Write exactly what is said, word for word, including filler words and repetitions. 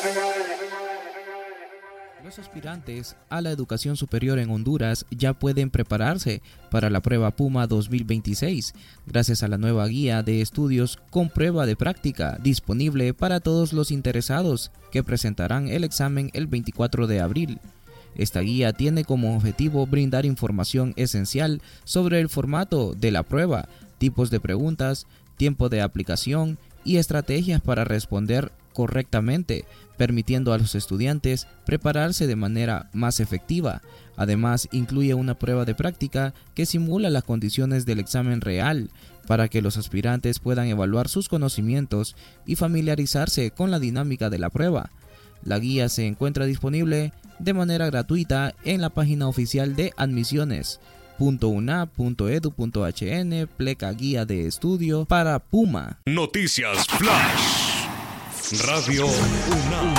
Los aspirantes a la educación superior en Honduras ya pueden prepararse para la prueba PUMA dos mil veintiséis, gracias a la nueva guía de estudios con prueba de práctica disponible para todos los interesados que presentarán el examen el veinticuatro de abril. Esta guía tiene como objetivo brindar información esencial sobre el formato de la prueba, tipos de preguntas, tiempo de aplicación y estrategias para responder correctamente, permitiendo a los estudiantes prepararse de manera más efectiva. Además, incluye una prueba de práctica que simula las condiciones del examen real para que los aspirantes puedan evaluar sus conocimientos y familiarizarse con la dinámica de la prueba. La guía se encuentra disponible de manera gratuita en la página oficial de admisiones punto u n a punto e d u punto h n pleca guía de estudio para PUMA. Noticias Flash. Radio UNAM.